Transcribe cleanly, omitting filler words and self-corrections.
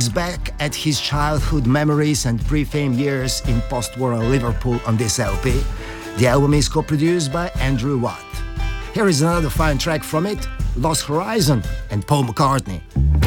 looks back at his childhood memories and pre-fame years in post-war Liverpool on this LP. The album is co-produced by Andrew Watt. Here is another fine track from it, Lost Horizon and Paul McCartney.